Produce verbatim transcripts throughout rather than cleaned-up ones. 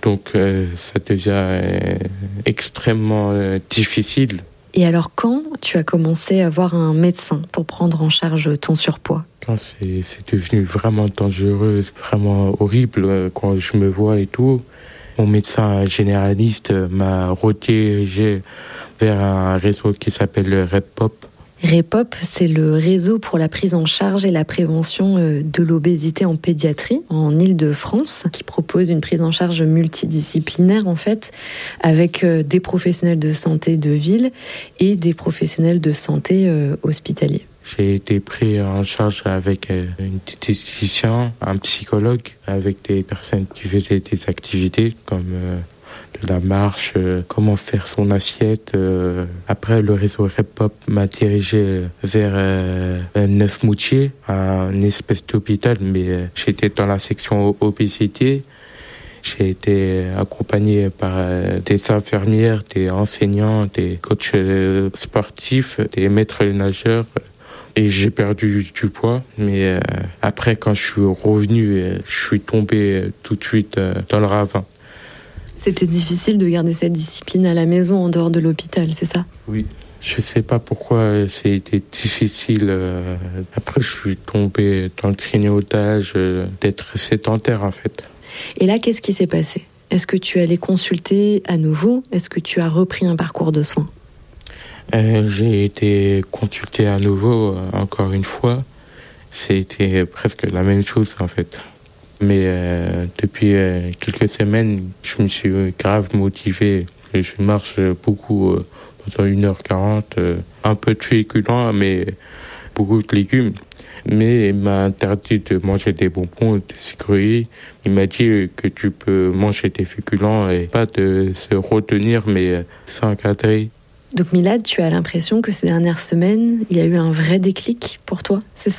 Donc euh, ça devient euh, extrêmement euh, difficile. Et alors quand tu as commencé à voir un médecin pour prendre en charge ton surpoids ? Quand c'est, c'est devenu vraiment dangereux, vraiment horrible quand je me vois et tout. Mon médecin généraliste m'a redirigé vers un réseau qui s'appelle REPOP. REPOP, c'est le réseau pour la prise en charge et la prévention de l'obésité en pédiatrie en Île-de-France, qui propose une prise en charge multidisciplinaire en fait, avec des professionnels de santé de ville et des professionnels de santé euh, hospitaliers. J'ai été pris en charge avec une diététicienne, un psychologue, avec des personnes qui faisaient des activités comme euh, de la marche, euh, comment faire son assiette. Euh. Après, le réseau REPOP m'a dirigé vers euh, Neufmoutier, un espèce d'hôpital, mais euh, j'étais dans la section obésité. J'ai été accompagné par euh, des infirmières, des enseignants, des coachs euh, sportifs, des maîtres nageurs. Et j'ai perdu du poids, mais euh, après quand je suis revenu, euh, je suis tombé euh, tout de suite euh, dans le ravin. C'était difficile de garder cette discipline à la maison en dehors de l'hôpital, c'est ça ? Oui, je sais pas pourquoi c'était difficile. Euh, après je suis tombé dans le grignotage, euh, d'être sédentaire en fait. Et là, qu'est-ce qui s'est passé ? Est-ce que tu es allé consulter à nouveau ? Est-ce que tu as repris un parcours de soins ? Euh, j'ai été consulté à nouveau, euh, encore une fois. C'était presque la même chose, en fait. Mais euh, depuis euh, quelques semaines, je me suis grave motivé. Je marche beaucoup, euh, pendant une heure quarante, euh, un peu de féculents, mais beaucoup de légumes. Mais il m'a interdit de manger des bonbons, des sucreries. Il m'a dit que tu peux manger des féculents et pas de se retenir, mais s'encadrer. Donc Milad, tu as l'impression que ces dernières semaines, il y a eu un vrai déclic pour toi, c'est ça ?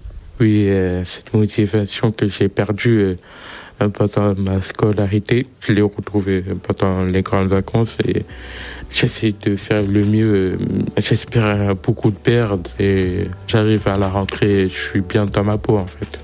Oui, euh, cette motivation que j'ai perdue euh, pendant ma scolarité, je l'ai retrouvée pendant les grandes vacances et j'essaie de faire le mieux. J'espère beaucoup de perdre et j'arrive à la rentrée, je suis bien dans ma peau en fait.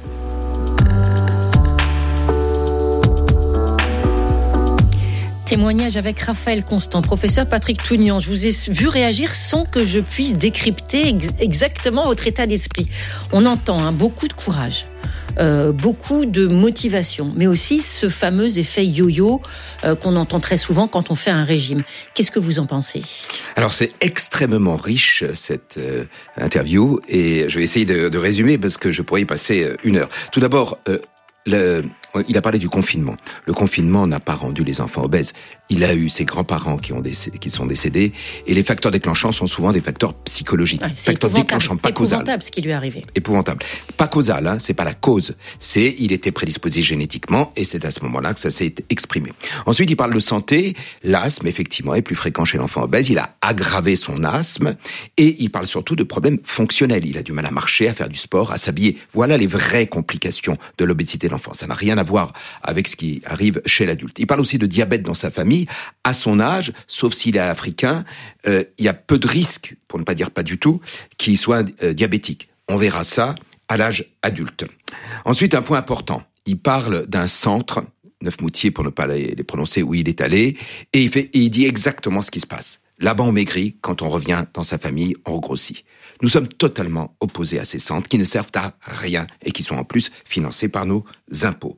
Témoignage avec Raphaël Constant. Professeur Patrick Tougnan, je vous ai vu réagir sans que je puisse décrypter ex- exactement votre état d'esprit. On entend hein, beaucoup de courage, euh, beaucoup de motivation, mais aussi ce fameux effet yo-yo euh, qu'on entend très souvent quand on fait un régime. Qu'est-ce que vous en pensez ? Alors c'est extrêmement riche cette euh, interview et je vais essayer de, de résumer parce que je pourrais y passer euh, une heure. Tout d'abord, euh, le... il a parlé du confinement. Le confinement n'a pas rendu les enfants obèses. Il a eu ses grands-parents qui ont décédé, qui sont décédés, et les facteurs déclenchants sont souvent des facteurs psychologiques. Ouais, c'est facteurs déclenchants, pas causal. Épouvantable ce qui lui est arrivé. Épouvantable. Pas causal, hein, c'est pas la cause. C'est, il était prédisposé génétiquement, et c'est à ce moment-là que ça s'est exprimé. Ensuite, il parle de santé. L'asthme, effectivement, est plus fréquent chez l'enfant obèse. Il a aggravé son asthme, et il parle surtout de problèmes fonctionnels. Il a du mal à marcher, à faire du sport, à s'habiller. Voilà les vraies complications de l'obésité de l'enfant. Ça n'a rien à voir avec ce qui arrive chez l'adulte. Il parle aussi de diabète dans sa famille. À son âge, sauf s'il est africain, euh, il y a peu de risques, pour ne pas dire pas du tout, qu'il soit euh, diabétique. On verra ça à l'âge adulte. Ensuite, un point important. Il parle d'un centre, Neufmoutier pour ne pas les, les prononcer, où il est allé, et il, fait, et il dit exactement ce qui se passe. Là-bas, on maigrit. Quand on revient dans sa famille, on regrossit. Nous sommes totalement opposés à ces centres qui ne servent à rien et qui sont en plus financés par nos impôts.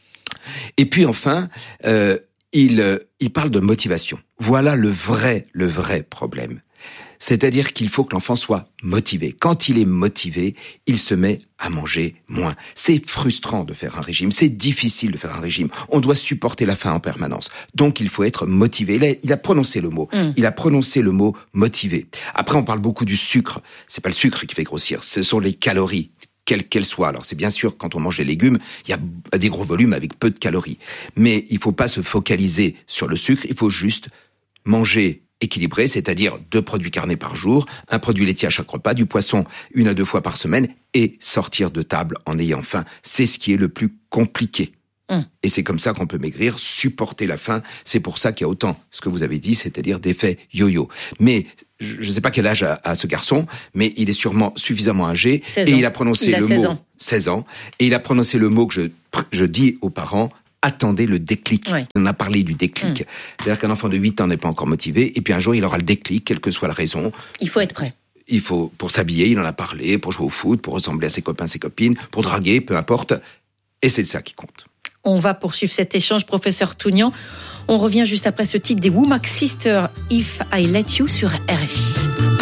Et puis enfin, euh, il, euh, il parle de motivation. Voilà le vrai, le vrai problème. C'est-à-dire qu'il faut que l'enfant soit motivé. Quand il est motivé, il se met à manger moins. C'est frustrant de faire un régime, c'est difficile de faire un régime. On doit supporter la faim en permanence. Donc il faut être motivé. Il a, il a prononcé le mot. Mm. Il a prononcé le mot motivé. Après, on parle beaucoup du sucre. C'est pas le sucre qui fait grossir, ce sont les calories. Quelle qu'elle soit. Alors c'est bien sûr, quand on mange des légumes, il y a des gros volumes avec peu de calories. Mais il faut pas se focaliser sur le sucre, il faut juste manger équilibré, c'est-à-dire deux produits carnés par jour, un produit laitier à chaque repas, du poisson une à deux fois par semaine, et sortir de table en ayant faim. C'est ce qui est le plus compliqué. Mmh. Et c'est comme ça qu'on peut maigrir, supporter la faim. C'est pour ça qu'il y a autant, ce que vous avez dit, c'est-à-dire d'effet yo-yo. Mais je ne sais pas quel âge a, a ce garçon, mais il est sûrement suffisamment âgé. Et il a prononcé il a le mot... ans. seize ans. Et il a prononcé le mot que je, je dis aux parents, attendez le déclic. Ouais. On a parlé du déclic. Mmh. C'est-à-dire qu'un enfant de huit ans n'est pas encore motivé, et puis un jour, il aura le déclic, quelle que soit la raison. Il faut être prêt. Il faut, pour s'habiller, il en a parlé, pour jouer au foot, pour ressembler à ses copains, ses copines, pour draguer, peu importe. Et c'est ça qui compte. On va poursuivre cet échange, professeur Tougnan. On revient juste après ce titre des Womack Sisters, If I Let You, sur R F I.